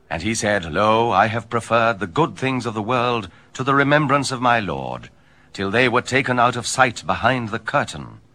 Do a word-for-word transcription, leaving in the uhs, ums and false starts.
And he said, Lo, I have preferred the good things of the world to the remembrance of my Lord, till they were taken out of sight behind the curtain.